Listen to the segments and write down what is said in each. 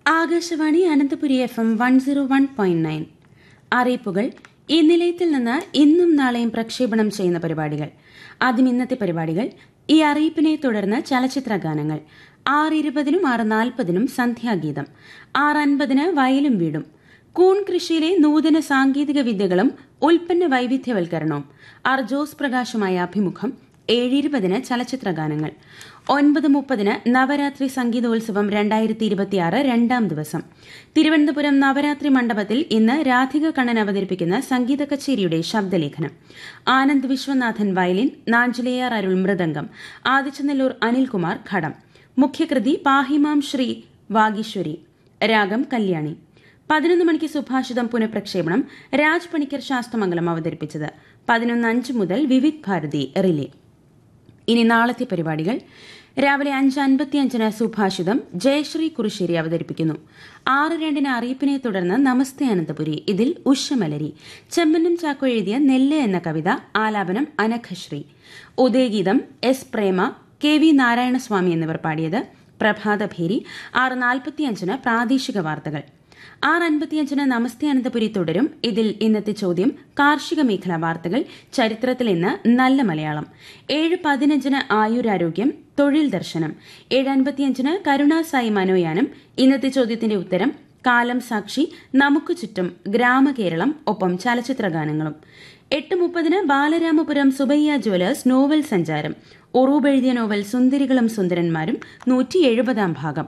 Akashvani Ananthapuri FM 101.9. അറിയിപ്പുകൾ. ഈ നിലയത്തിൽ നിന്ന് ഇന്നും നാളെയും പ്രക്ഷേപണം ചെയ്യുന്ന പരിപാടികൾ. ആദ്യം ഇന്നത്തെ പരിപാടികൾ. ഈ അറിയിപ്പിനെ തുടർന്ന് ചലച്ചിത്ര ഗാനങ്ങൾ. 6:20-നും 6:40-നും സന്ധ്യാഗീതം. 6:50-ന് വയലും വീടും. കൂൺ കൃഷിയിലെ നൂതന സാങ്കേതിക വിദ്യകളും ഉൽപ്പന്ന വൈവിധ്യവൽക്കരണവും. ആർ ജോസ് പ്രകാശുമായ അഭിമുഖം. 7:20-ന് ചലച്ചിത്ര ഗാനങ്ങൾ. 9:30-ന് നവരാത്രി സംഗീതോത്സവം 2026 രണ്ടാം ദിവസം. തിരുവനന്തപുരം നവരാത്രി മണ്ഡപത്തിൽ ഇന്ന് രാധിക കണ്ണൻ അവതരിപ്പിക്കുന്ന സംഗീത കച്ചേരിയുടെ ശബ്ദലേഖനം. ആനന്ദ് വിശ്വനാഥൻ വയലിൻ, നാഞ്ചിലയാർ അരുൾ മൃദംഗം, ആദിച്ചനെല്ലൂർ അനിൽകുമാർ ഘടം. മുഖ്യകൃതി പാഹിമാം ശ്രീ വാഗീശ്വരി. രാഗം കല്യാണി. 11 മണിക്ക് സുഭാഷിതം പുനഃപ്രക്ഷേപണം. രാജ് പണിക്കർ ശാസ്തമംഗലം അവതരിപ്പിച്ചത്. 11:05 മുതൽ വിവിധ് ഭാരതി റിലേ. ഇനി നാളത്തെ പരിപാടികൾ. രാവിലെ 5:55-ന് സുഭാഷിതം ജയശ്രീ കുറുശ്ശേരി അവതരിപ്പിക്കുന്നു. 6:02-ന് അറിയിപ്പിനെ തുടർന്ന് നമസ്തേ അനന്തപുരി. ഇതിൽ ഉഷമലരി, ചെമ്മനം ചാക്കോ എഴുതിയ നെല്ല് എന്ന കവിത. ആലാപനം അനഘശ്രീ. ഉദയഗീതം എസ് പ്രേമ, KV നാരായണസ്വാമി എന്നിവർ പാടിയത്. പ്രഭാതഭേരി. 6:45-ന് പ്രാദേശിക വാർത്തകൾ. 6:55-ന് നമസ്തേ അനന്തപുരി തുടരും. ഇതിൽ ഇന്നത്തെ ചോദ്യം, കാർഷിക മേഖലാ വാർത്തകൾ, ചരിത്രത്തിൽ ഇന്ന്, നല്ല മലയാളം. 7:15-ന് ആയുരാരോഗ്യം, തൊഴിൽ ദർശനം. 7:55-ന് കരുണാസായി മനോയാനം. ഇന്നത്തെ ചോദ്യത്തിന്റെ ഉത്തരം, കാലം സാക്ഷി, നമുക്ക് ചുറ്റും, ഗ്രാമകേരളം, ഒപ്പം ചലച്ചിത്ര ഗാനങ്ങളും. 8:30-ന് ബാലരാമപുരം സുബയ്യ ജ്വല്ലേഴ്സ് നോവൽ സഞ്ചാരം. ഉറൂബ് എഴുതിയ നോവൽ സുന്ദരികളും സുന്ദരന്മാരും 170-ാം ഭാഗം.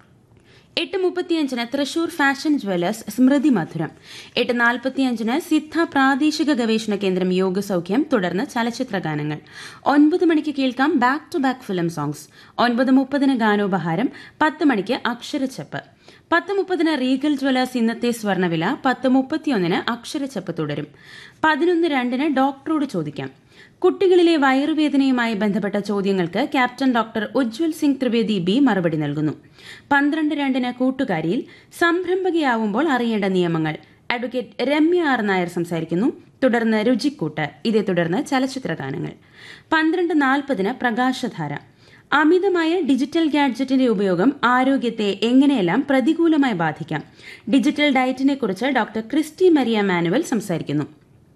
8:35-ന് തൃശൂർ ഫാഷൻ ജ്വല്ലേഴ്സ് സ്മൃതി മധുരം. 8:45-ന് സിദ്ധ പ്രാദേശിക ഗവേഷണ കേന്ദ്രം യോഗസൌഖ്യം. തുടർന്ന് ചലച്ചിത്ര ഗാനങ്ങൾ. 9 മണിക്ക് കേൾക്കാം back to back film songs. 9:30-ന് ഗാനോപഹാരം. 10 മണിക്ക് അക്ഷരച്ചെപ്പ്. 10:30-ന് റീഗൽ ജ്വല്ലേഴ്സ് ഇന്നത്തെ സ്വർണ്ണവില. 10:31-ന് അക്ഷരച്ചെപ്പ് തുടരും. 11:02-ന് ഡോക്ടറോട് ചോദിക്കാം. കുട്ടികളിലെ വയറുവേദനയുമായി ബന്ധപ്പെട്ട ചോദ്യങ്ങൾക്ക് captain doctor Ujjwal Singh Trivedi B മറുപടി നൽകുന്നു. 12:02-ന് കൂട്ടുകാരിയിൽ സംരംഭകയാവുമ്പോൾ അറിയേണ്ട നിയമങ്ങൾ. അഡ്വക്കേറ്റ് രമ്യ ആർ നായർ സംസാരിക്കുന്നു. തുടർന്ന് രുചിക്കൂട്ട്. ഇതേ തുടർന്ന് ചലച്ചിത്ര ഗാനങ്ങൾ. 12:40-ന് പ്രകാശധാര. അമിതമായ ഡിജിറ്റൽ ഗാഡ്ജറ്റിന്റെ ഉപയോഗം ആരോഗ്യത്തെ എങ്ങനെയെല്ലാം പ്രതികൂലമായി ബാധിക്കാം. Digital ഡയറ്റിനെക്കുറിച്ച് doctor Christy Maria manual സംസാരിക്കുന്നു.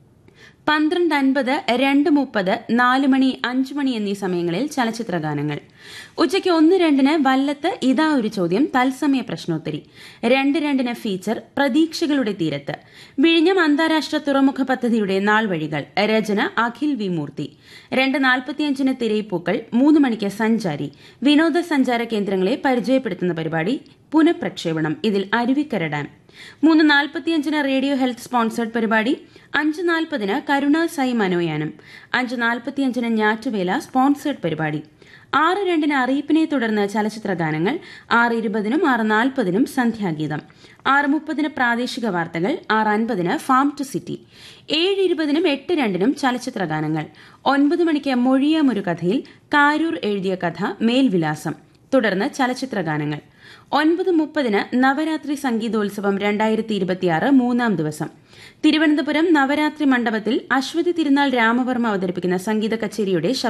12:50, 2:30, 4 മണി, 5 മണി എന്നീ സമയങ്ങളിൽ ചലച്ചിത്ര ഗാനങ്ങൾ. ഉച്ചയ്ക്ക് 1:02-ന് വല്ലത്ത് ഇതാ ഒരു ചോദ്യം തത്സമയ പ്രശ്നോത്തരി. 2:02-ന് ഫീച്ചർ പ്രതീക്ഷകളുടെ തീരത്ത്. വിഴിഞ്ഞം അന്താരാഷ്ട്ര തുറമുഖ പദ്ധതിയുടെ നാൾവഴികൾ. രചന അഖിൽ വി മൂർത്തി. 2:45-ന് തിരയിപ്പൂക്കൾ. 3 മണിക്ക് സഞ്ചാരി. വിനോദസഞ്ചാര കേന്ദ്രങ്ങളെ പരിചയപ്പെടുത്തുന്ന പരിപാടി പുനഃപ്രക്ഷേപണം. ഇതിൽ Aruvikkara dam. 3:45-ന് radio health sponsored പരിപാടി. 5:40-ന് കരുണാസായി മനോയാനം. 5:45-ന് ഞാറ്റുവേല സ്പോൺസേഡ് പരിപാടി. 6:02-ന് അറിയിപ്പിനെ തുടർന്ന് ചലച്ചിത്ര ഗാനങ്ങൾ. 6:20-നും 6:40-നും സന്ധ്യാഗീതം. 6:30-ന് പ്രാദേശിക വാർത്തകൾ. 6:50-ന് ഫാം ടു സിറ്റി. 7:20-നും 8:02-നും ചലച്ചിത്ര ഗാനങ്ങൾ. 9 മണിക്ക് മൊഴിയാം ഒരു കഥയിൽ കാരൂർ എഴുതിയ കഥ മേൽവിലാസം. തുടർന്ന് ചലച്ചിത്ര ഗാനങ്ങൾ. 9:30-ന് നവരാത്രി സംഗീതോത്സവം 2026 മൂന്നാം ദിവസം. തിരുവനന്തപുരം നവരാത്രി മണ്ഡപത്തിൽ അശ്വതി തിരുനാൾ രാമവർമ്മ അവതരിപ്പിക്കുന്ന സംഗീത കച്ചേരിയുടെ